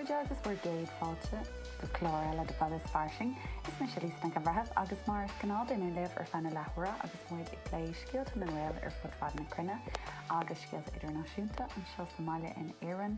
Muide agus bhar géad fáilte do chlár eile de fad is farsing, is me silís na gabharthab agus mar is gnád in libh ar fanna lethúra agus muid ag lééis scialta na Gael ar fud fad na crunne agus scialta idirnáisiúnta an seo Somália in Éireann,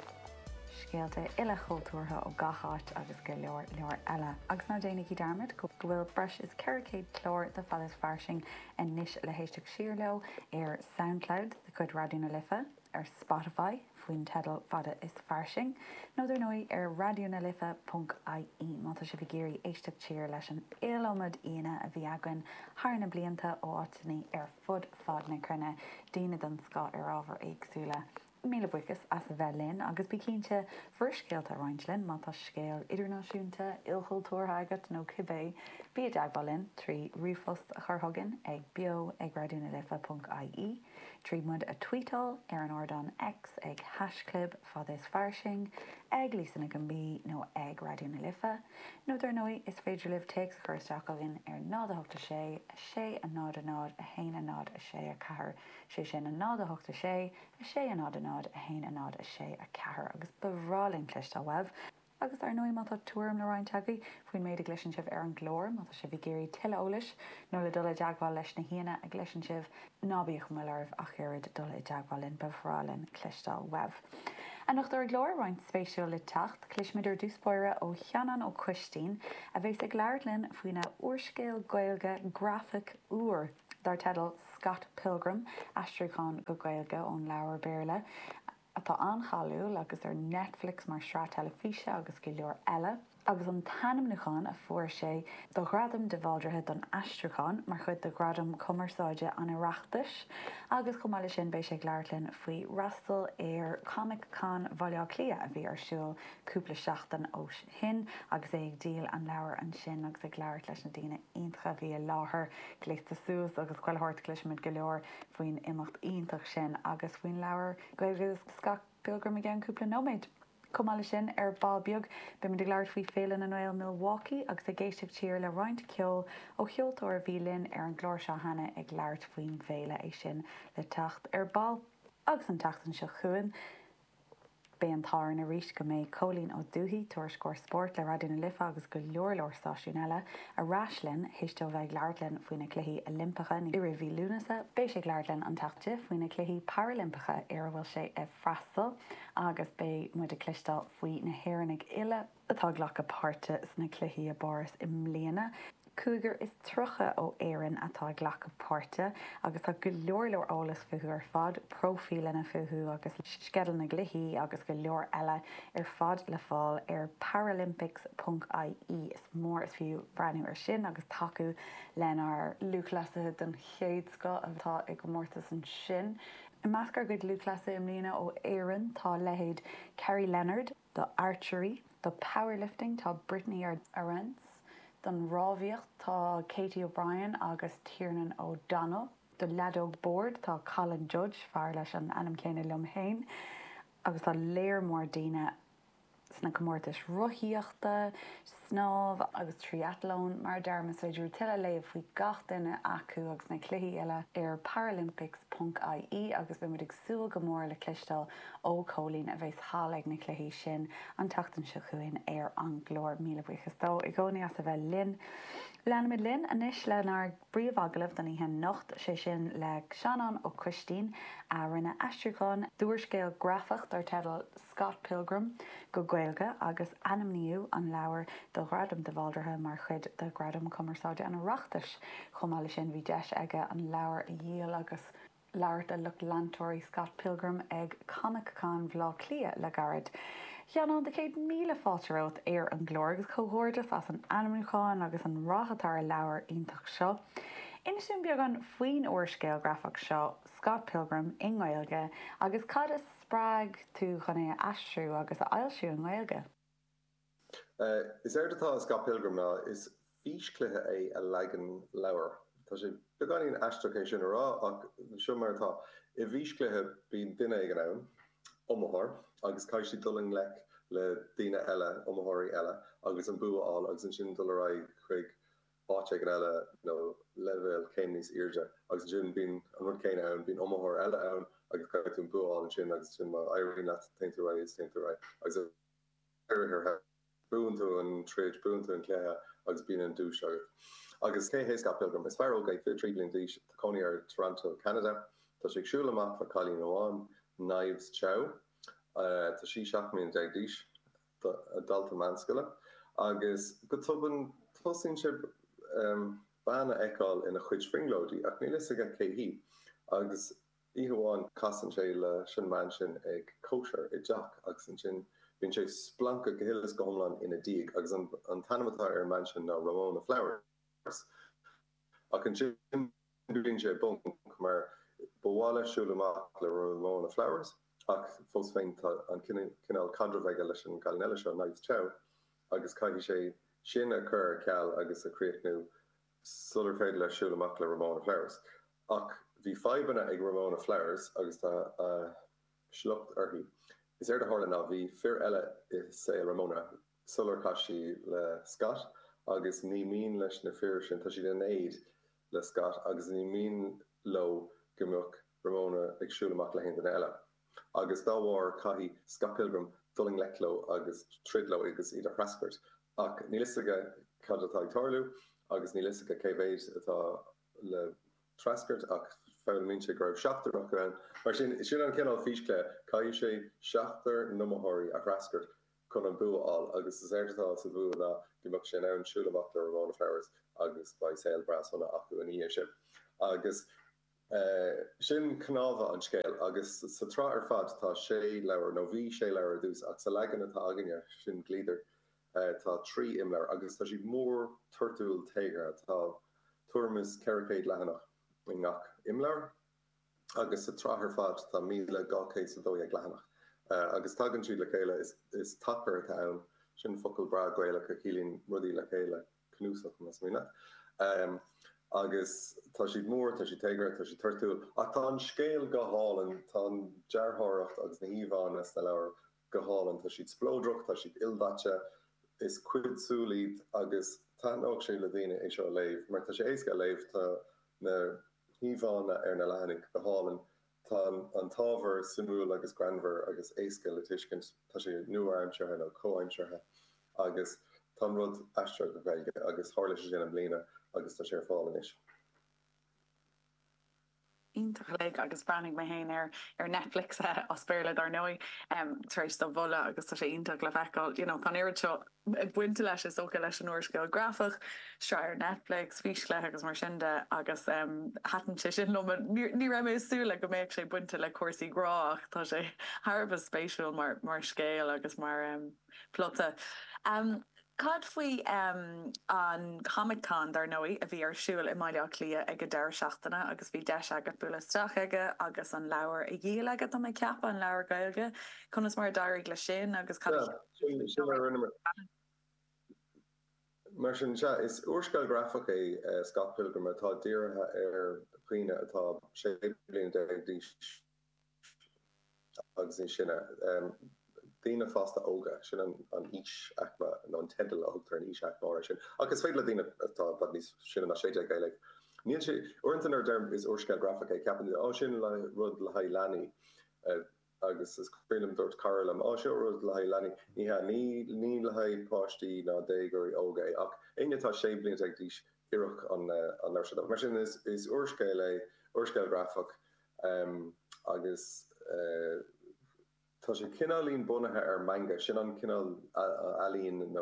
scialta ile chultúrtha ó gacháit agus go leor eile. Agus ná déananig Dermot go bhfuil breis is ceircéad chlár de fad is farsing in níos le héisteach siar leo ar SoundCloud de chud Radio na Lifa, ar Spotify faoin tedal fada is farsing, nó ar nói ar radionalifa.ie mátá si bhí géirí éisteach tíir leis an éilomad aine a bhí agan thar na blianta ó átaní ar fud fad na crunne daine don scá ar ábhar éagsúla. Míle buchas as a bheith linn agus bí cínte bhuirscéalta rointlinn mátá scéal idirnáisiúnta ilchultúrtha agat nó cibé bí a dagbalinn trí rifost a churthagan ag bio ag radionalifa.ie, trí mud a tweetal ar an ordan X ag hasclub fad is farsing, ag lísanna go mí nó ag Radio na Lifa, nó ar nói is féidir libh takes a chuirteach agin ar nád a thugta sé a nád a hain a nád a sé a cahar, sé sin a nád a thugta sé a nád a hain a nád a sé a cahar agus bhrálinn clist a webh. Agus ar nói mátá túm na roiinteagaí faoin méid a gleisinnsibh ar an glór mátá si bhí géirí tiile ólis nó le dul i deagháil leis na híana a gleisinnsibh nábíoch muilearbh a chéad dul i deagháilinn bhrálinn clistal webh. A nach ar glór roiint spéisiúil le techt, clismidir dúspóire ó Cheannan ó Cuistín a bhés ag leirlinn faoine uorscéal Gaeilge graphic uair dar tedal Scott Pilgrim, astruúchán go Gaeilge ón leabhar béarla, atá anchaú agus ar Netflix mar srá telefíse agus go leor eile, agus an tanimnúchan a fuair sé do gradam de bhaldrathe don astruúchán mar chud do gradam commerceáide an ireachtas, agus chumáile sin bééis sé gglairlinn faoi rastal ar Comic-Con bhaile clia a bhí arsúil cúpla seachtain ó hin agus é ag díal an leabhar an sin agus ag leir leis na daine iontra bhí láthair gléiste suas agus coilthart gluisiid go leor faoin imacht ionintach sin agus faoin leabhar Gaeilge Scott Pilgrim a gceann cúpla nóméid. Cumáile sin ar ball beag be de leir faoi félan an Noil Milwaukee agus a géisteach tíir le roiint ceol ó cheoltóir bhí linn ar an glór seo hena ag leirt faoin bhéile é sin le techt ar ball agus an teachtain se chuin. Bé an táir na ríis go méid Colleen ó Dúhí tuair scór sport le Radio na Lifa agus go leor stáisiún eile a ráislinn héisteo bheith leirlinn faoina cluichí Olympacha ní bhí lúnasa, béis sé leirlinn an teachte faoina cluichí Paralympacha ar bhfuil sé ag freastal agus bé muid a clistal faoi na hhéireannig ile atá ghlacha páirte sna cluichí a Boris i mbliana. Cúigear is trocha ó Éireann atá ghlacha páirte agus tá go leor álas fuú ar fad, profíle na fuú agus skedal na gluichí agus go leor eile ar fad le fáil ar paralympics.ie is mór is fiú breanú ar sin agus taú lenar luúchlasa den chéadsco atá ag go mórtas an sin. I meascar go luúchlasa im lína ó Éireann tá lehéad Kerry Leonard, do archery, do powerlifting tá Brittany Arends, don rábhíocht tá Katie O'Brien agus Tiernan O'Donnell, do ledóg board tá Colin Judge fear leis an anam céine lumhéin, agus tá léirmór daoine sna comórtas ruthíochta, snámh agus triathlon mar dermas féidir tiile léomh faoi gach duine acu agus na cluichí eile ar paralympics.ie agus bfuid ag súil go mór le clistal ó Colleen a bheits hálaigh na cluichí sin an tachtain se chuin ar an glór míle buchas dó i gcónaí as a bheith linn. Lenimid linn anis lenar bríomhagalah don ihe nocht sé sin le Cheannan ó Cuistín a rinne astruúchán dúirscéal grafacht ar tedal Scott Pilgrim go Gaeilge agus animníú an leabhar do gradam de bhaldrathe mar chud de gradam commerceáide an ireachtas. Chumáile sin bhí deis aige an leabhar a dhéal agus leabhart a lucht landtóirí Scott Pilgrim ag Comic-Con bhlá clia le garad. Cheannan de 100,000 fáilte ar an glór agus cóhórdas as an animúcháin agus an rathatar leabhar ionintach seo. Inisún beag an faoin uorscéal grafach seo Scott Pilgrim in Gaeilge agus cad is sprág tú chuna astrú agus a ailsiú in Gaeilge. Is atá Scott Pilgrim ná is fís cluithe é a legan leabhar. Tá sé beganín astracéis sin rá ach seo martá I bhís cluithe bíon duine ag an ann omthór agus caiisi duling le daine eile omthirí eile agus an buáil agus an sin dul ra chuig áte gan eile nó lefuil céim níos irde agus sin bíon an rud céine ann bíon omthór eile ann agus caiith an buáil an sin agus sin má éirí le teintú ra agus búnú an tréid búnú an cléthe agus bíon an dúis agat. Agus cé hééis Scott Pilgrim is fear ógaid fi tríblin díis coní ar Toronto, Canada, Tá sé siúla amach le Colleen Óáin, Knives Chow, Tá sí seachmíon de díis dalta manscoile, agus go tuban tosin se banna eáil ina chuid springlódí ach ní lis aige céhí, agus ihuaáin casan sé le sin man sin ag kosher i Jack agus an sin bhín sé splanca gohélas go homlan ina díag agus an tanamatá ar man sin ná Ramona Flowers. Ach an sin bhín sé bunk mar bháile siúla amach le Ramona Flowers ach fós féin an cinál cadromhaige leis an galnile seo Knives Chow agus caithí sé sin a chur ceall agus a críochnú sular féidir le siúla amach le Ramona Flowers. Ach bhí fibanna ag Ramona Flowers agus tá slucht arthaí. Is de hála ná bhí fear eile is sé Ramona sular caiisi le Scott agus ní mín leis na fear sin tá si den éid le Scott agus ní mín lo gombeoch Ramona ag siúla amach le héan eile. Agus dá bhhar caithí Scott Pilgrim dulling leclo agus tridlo agus iad a frascart. Ach ní lisaige cad atá ag tarlú agus ní lisaige céhhéid atá le trascart ach fel min sé groibh seachtar nach an mar sin an cenál físclé caiú sé seachtar nómóthirí a frascart chun an buáil agus is airtá sa bú na gimach sin ann siúlamach le Ramona Flowers agus ba saoil brasna acu an íhe sin agus sin cnáha an scéil agus sa trá ar fad tá sé leabhar nó bhí sé leabhar dús ach sa legan atá aganine sin glíidir tá trí imleir agus tá si mór turtúil téige tá tuamas ceircéid lehanach ngach imleir agus sa tráthair fad tá 1,200 ag lehanach agus tagann siad le chéile is tapar atá sin focail bra gaile go cílín rudí le chéile cnúsach mas mína agus tá siad mór tá si téigre tá si turtúil ach tá an scéal go hálan tá deartháireacht agus na híomháin is na leabhar go hálan tá siad splódroch tá siad ilbate is cuidsúlíd agus tá ág sé le daine é seo léh mar tá sé éca léh tá na híomhána ar na lehannig go hálan tá an tábhar simú agus granmhar agus éca le tuiscint tá sé nuaimseirthe nó cóimseirthe agus tá rud eistre go bhilge agus hála sé sin an bliana agus tá sé ar fáil inis. Íntaach agus branig mé héin ar Netflix os spéirle ar nói éis do bhla agus tá sé íntaach le bheáil tá éiri seo buinte leis is ócha leis an uorscéil grafach strair Netflix físle agus mar sinnde agus hatan sé sin ní ra mé súla go méid sé buinte le cuasaí grách tá sé Harbh spéisiúil mar scéal agus mar plotta. Cad faoi an Comic-Con dar nói a bhí ar siúil i maiile lia ag go deir seachtainna agus bhí deis agat bulasteach aige agus an leabhar i ggéal agat am ceappa an leabhar gailge chunas mar dairigh le sin agus mar sin se is uorscail grafach é Scott Pilgrim atá díirithe ar chuoine atá sé bliana de díos agus sinne Dina fasta óga sin an ís achma an tedal a hogtar an ís achma sin. Agus féile dina atá bad níos sin na séide gaile. Níl sé orintanta ar derm is orscail grafach é ceapan sin le rud le haid leanaí agus is cuilim dúirt Carlam seo rud le haid leanaí ní le haid páistí ná dégurí óga ach ainetá sé blianta ag díos iireach an leir mar sin is orscail é orscail grafach agus tá sé cinálín bunathe ar manga sin an cinál alíonn nó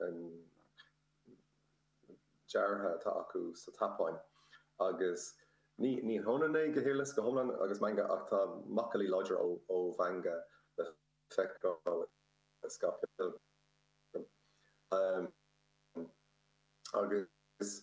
deartha tá acu sa tapáin agus ní thonané go hélas go thomlan agus manga ach tá macalí láidir ó manga le feicáil Scott Pilgrim agus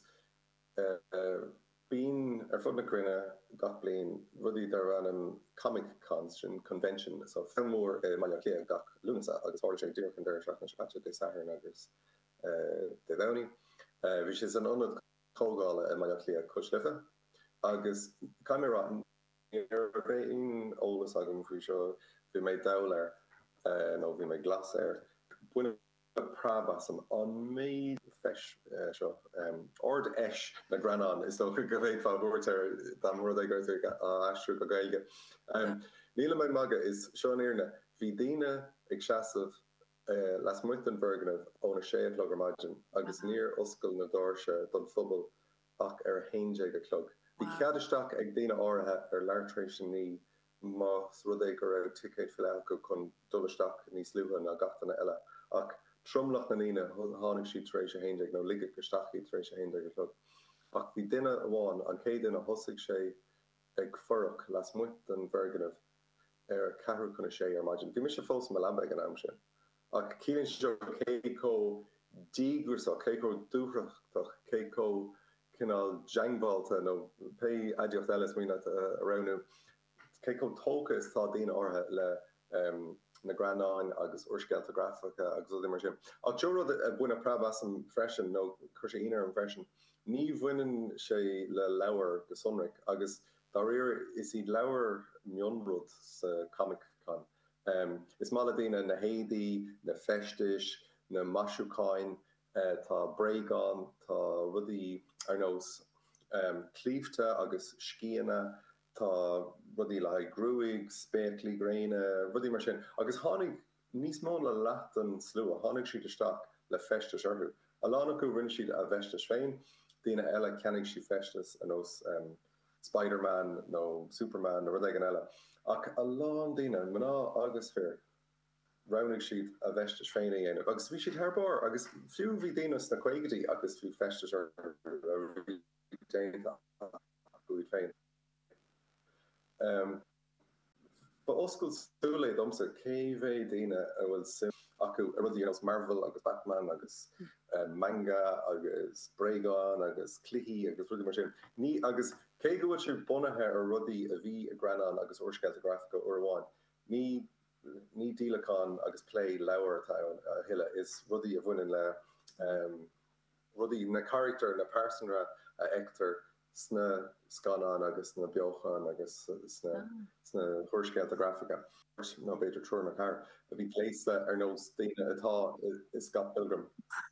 bín ar fud na cruine gach blion rudí ar an Comic-Con sin convention so filmmór maiile clé gach lúnasa agus háir sé dúr chun deir seach na spate de sathar agus de bhení. Bhí sé an anad cógála maiile clé coslifa agus camera ar bhéon ólas agam faoi seo bhí méid dair nó bhí méid glas air buine prabas an méid feis seo ord eis na granán is do go bhéh fábúirtar dam rud ag asú go gailge. Níla me maga is seo an éirne bhí daine ag seaamh las muid an Bergenmh óna sé clog margin agus níor oscail na dáirse don fphobal ach ar héinge go clog. Bhí ceadisteach ag daine áirithe ar leirtrééis ní más rud é gur raibh ticéid fiile go chun dulaisteach níos luútha na gatainna eile ach tromlach na líne tháinig siad tar éis a héinge nó ligad go stachaí tar éis a héinge go clog. Ach bhí duine amháin an cé duine thosaigh sé ag forach las muid an Bergenmh ar ceathrú chuna sé ar maidin. Bhí mis sé fós me lamba an am sin. Ach cíann seo céco dígursa, céco dúthrachtach, céco cinál deangbáilta nó pe aideocht eile mína aráú. Céco tóca is tá daoine orthe le na Gránáin agus ursceilta grafacha agus rud mar sin. Ach deo rud a buna prábas an freisin nó chuir sé inar an freisin. Ní bhaineann sé le leabhar go sonric agus dá réir is iad leabhar mionrud sa comic con. Is mála daoine na héadaí, na festis, na masúcáin, tá breagán, tá rudaí ar nós clíomhte agus scíanna, tá rudí le grúig, spéaclí gréine, rudí mar sin. Agus tháinig níos mó le leat an slú, a tháinig siad isteach le festis orthú. A lána go rinne siad a bheistis féin, daoine eile ceannig si festis a nós Spider-Man nó Superman nó rud ag an eile. Ach a lán daoine mná agus fear ronig siad a bheistis féin a dhéanamh. Agus bhí siad tharbáir agus fiú bhí daonas na chuigedaí agus bhí festis ar déanamh féin. Ba oscail súla domsa céimhé daoine a bhfuil sim acu rudí Marvel agus Batman agus manga agus breagán agus cluichí agus rudí mar sin. Ní agus cé go bhfuil siad bunathe ar rudaí a bhí a Granán agus ursceilta grafacha ó amháin. Ní díleán agus play leabhar tá a hiile is rudaí a bhaineann le rudaí na character na personra a ectar sna scanán agus na beochan agus sna thuirsceilta grafacha. No beidir trúr na car a bhí pléis ar nós daoine atá is Scott Pilgrim.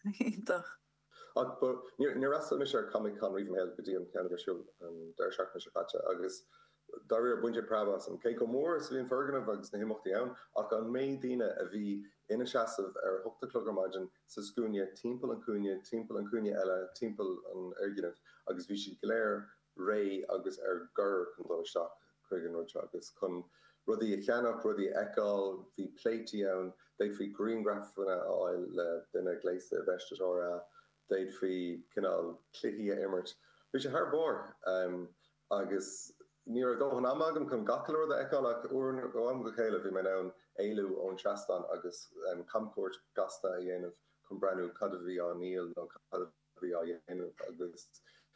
Ní rasta mis ar Comic Con riomh héil go dtí an Canada siúil an deir seach na seáte agus dair ar buinte prábas an cé go mór is bhíon Bergenmh agus na himochtaí ann ach an méid daoine a bhí ina seasamh ar 8 clog maidin sa scúine timpeall an cúine eile timpeall an Airgionmh agus bhí siad go léir ré agus ar gur chun dóisteach chuig an ruide agus chun rudí a cheannach rudí eáil hí pléití ann déad fhí greengrafna áil le duine gléiste bheistis árá déad fhí cinál cluichí a immert. Bhí sé tharbáir agus níor dóhan amagam chun gacalóir a eáil ach uair go am go chéile bhí me nán éilú ón Seastan agus camcóirt gasta a dhéanamh chun breanú cad a bhí á níl nó cad a bhí á dhéanamh agus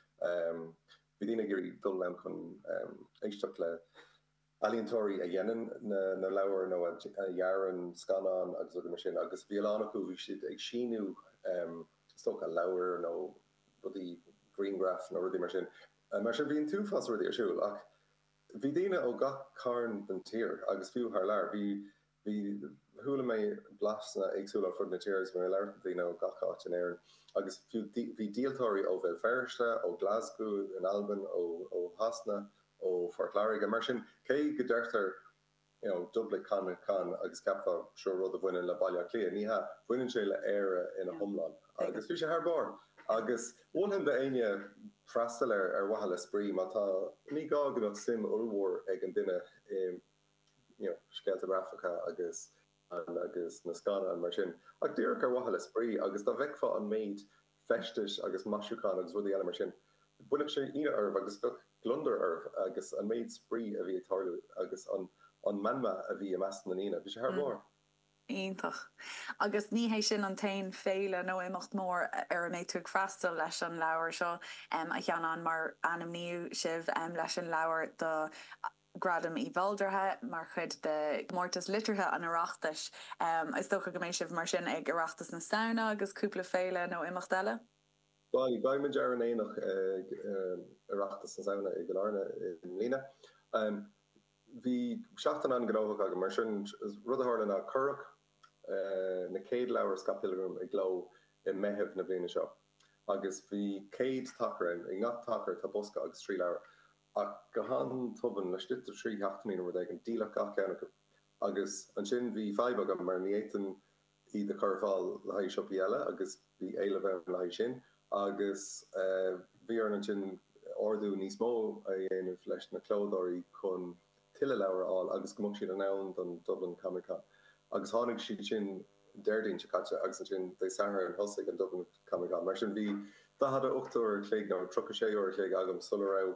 bhí daoine gurí dul le chun éisteach le alíontóirí a dhéanaan na leabhar nó a dhearan scanán agus mar sin agus bhí acu bhí siad ag síniú stoch a leabhar nó rudí greengraf nó rudí mar sin. Mar sin bhíon túfas rudí ar siúil ach bhí daoine ó gach cairn den tír agus fiú thar leir. Bhí thula mé blasna agsúla fud na tírs mar leir daoine ó gach áit in éireann agus bhí díaltóirí ó bheith Ferste, ó Glasgow, in Alban, ó Hasna, ó Fort Larig mar sin cé go deirtar Dublin Comic Con agus capfa seo rud a bhaineann le bailile clia ní ha bhaineann sé le éire ina thomláin agus bhí sé tharbáir agus bhfuilhim de aine freastal ar waithe le sprí má tá ní gá go sim ulmhór ag an duine sceilta grafacha agus na scána mar sin ach dúireach ar waithe le sprí agus dá bheicfá an méid festis agus masúcán agus rudí eile mar sin buineadh sé ine arbh agus glundar arbh agus an méid sprí a bhí tarlú agus an manma a bhí a meastan na nína, bhí sé tharbáir. Ítach. Agus ní hééis sin an tain féile nó éimecht mór ar méid tú freastal leis an leabhar seo a cheanán mar animníú sibh leis an leabhar do gradam í bhildarthe mar chud de mórtas litirthe an oireachtais. Is dócha go mééis sibh mar sin ag oireachtas na saona agus cúpla féile nó éimecht eile? Gaiimiid ar an éach oireachtas na saona ag Glarna in Lína. Bhí seachtain an gnáthach aga mar sin rud a tharla na curach na céad leabhar Scott Pilgrim ag gló i meitheamh na bliana seo. Agus bhí céad tacair i ngach tacair tá bosca agus trí leabhar. Ach go han tuban le stitar trí heachtaí ru ag an dílach gach ceanna agus an sin bhí feib agam mar níéan I de carfáil le haid siopaí eile agus bhí éile bheith le haid sin agus bhí an sin ordú níos mó a dhéanamh leis na clódóirí chun tiile leabhar agus go siad an ann don Dublin Comic-Con. Agus tháinig siad sin deirdín se caite agus sin dé sahar an thosaigh an Dublin Comic-Con. Mar sin bhí dahad 8 uair cléig ná 36 uair cléig agam sulla rah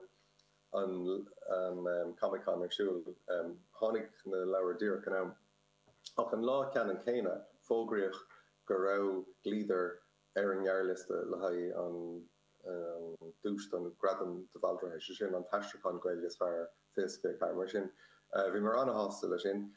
an Comic-Con arsúil tháinig na leabhar díreach an am. Ach an lá cean an céine fógraíoch go raibh glíder ar an ghearrliste le haid an dúist an gradam de Valdra sin an taisteachán Gaeilge is fearr Facebook mar sin. Bhí mar anna hásta lei sin.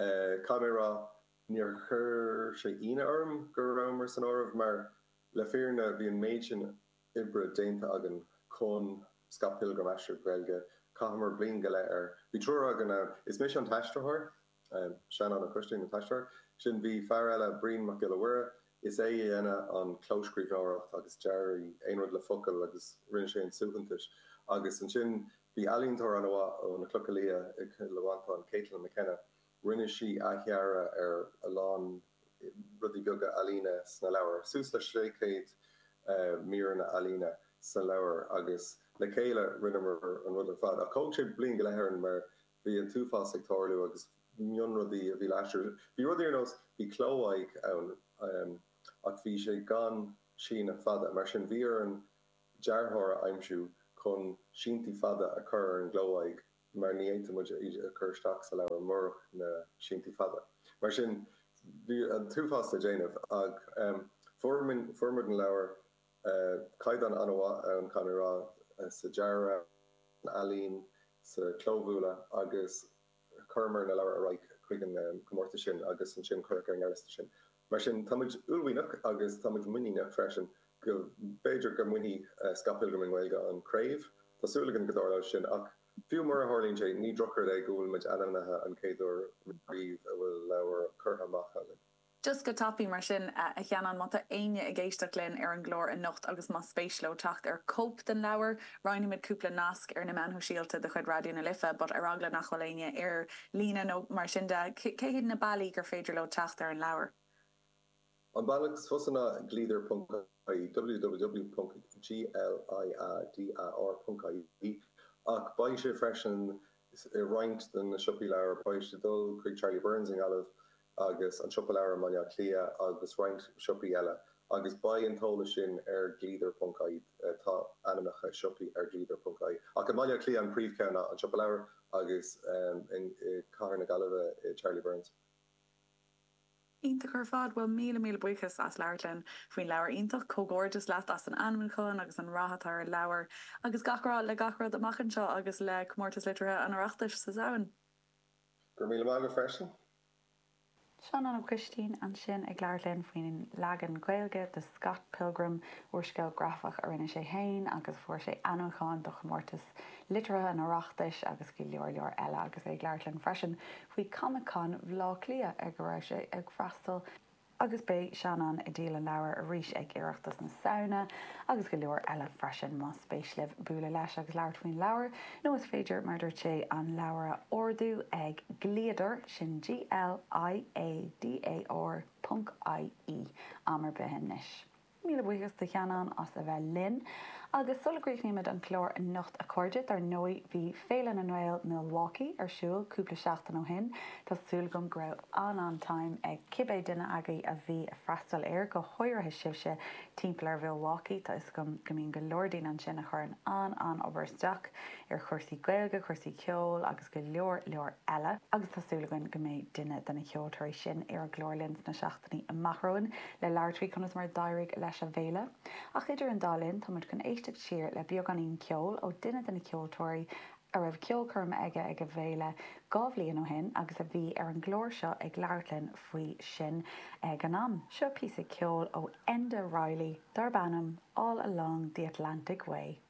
Camera níor chur sé ine orm gur ramar san ormh mar le fearna bhí an méid sin ibre déanta agan chun Scott Pilgrim Asher Gaeilge cahamar blin go leir. Bhí trúr agan is mis an taisteachir Shannon an Christine an taisteir sin bhí fear eile brín mac go lehuire is é dhéana an clóscríb áireacht agus Jerry éonrad le focail agus rinne sé an suúhantais agus an sin bhí alíonntar an ó na clocalia le bhaanta an Caitlin McKenna rinne si aheara ar a lán rudí beaga alína sna leabhar. Sús le sléicéid mír na alína sa leabhar agus le céile rinnemar an rud ar fad. A cóg sé blin go lehéann mar bhí an túfás sectorú agus mion rudí a bhí leistir. Bhí rudí ar nós bhí clóhaig ann ach bhí sé gan sin a fada mar sin bhí an dearthóra aimimsú chun síntaí fada a chur an glóhaig mar níanta muid a chuirteach sa leabhar murach na síntaí fada. Mar sin bhí an túfás a déanamh ag formid an leabhar caiid an anhá an canrá sa deara an alín sa clóbhúla agus chumar na leabhar a raig chuig an gomórta sin agus an sin chuir an airiste sin. Mar sin táid ulmhaoineach agus táid muíine freisin go beidir go muí Scott Pilgrim Gaeilge an craobh Tásúlagan godá sin ach fiú mar a hálín sé ní drochar é gohfuil muid ananathe an céadú riomh a bhfuil leabhar chutha. Just go tapí mar sin a cheanan mata aine a géisteach linn ar an glór in nocht agus má spéisló tacht ar cóp den leabhar, roiinnig mid cúpla nasc ar na manthú síalta de chud radioú na lifa, but ar agla nachhfuilíine ar lína nó mar sin de céhéad na bailí gur féidir le tacht ar an leabhar. An bailachs fosna glíder.ie www.glidar.ie ach ba sé freisin roiint den na siopí leabhar ba sé dul chuig Charlie Burns in galibh agus an sioppa leabhar maile clia agus roiint siopí eile agus ba an tóla sin ar glidar.ie tá anamacha siopí ar glidar.ie ach an maile clia an príomhceanna an sioppa leabhar agus in cahar na galibh Charlie Burns. Ínta chu fád bhfuil míle buchas as leirlinn faoin leabhar ítach cógóirdas leat as an animalcón agus an rathatar leabhar agus gachrá le gachrad amachchan seo agus le cummórtas litire an oireachtais sa saoin. Gur míle mála freisin? Shannon an Christine an sin ag leirlinn faoin legan Gaeilge de Scott Pilgrim uorscéil grafach ar rinne sé hain agus fuair sé anúcháin do chomórtas litire an oireachtais agus go leor eile agus ag leirlinn freisin faoi Comic-Con bhlá clia ag go raibh sé ag freastal agus bé Shannon i díal an leabhar a rís ag iireachtas na saona agus go leor eile freisin má spéislibh bualadh leis agus leabhar faoin leabhar nó is féidir mar dúirt sé an leabhar ordú ag glíadar sin GLIADAR.ie amar behinnis. Míle buchas de cheanán as a bheith linn agus sulagríicníimiid an chlór in nocht a cordid ar nói bhí féile an Noil Milwaukee arsúil cúpla seachtain ó hin Tásúil gom grou an time ag cibé duine agaí a bhí a freastal air go háirithe sibse timpplair Milwaukee tá is gom gomín go Lordaín an sin a chur an obairsteach ar chuirsaí Gaeilge, chuirsaí ceol agus go leor eile agus tásúlagan go méid duine denna cheoltóirí sin ar a glórlins na seachtaí a Machróin le leirtrí chunas mar dairigh leis a bhéile ach idir an dálinn tá muid chun éisteach siar le beagganín ceol ó duine denna ceoltóirí a raibh ceolcurm aige ag a bhéile gábhlíon ó hin agus a bhí ar an glór seo ag leirlinn faoi sin ag an am. Seo píosa ceol ó Enda Riley, Darbanum, all along the Atlantic Way.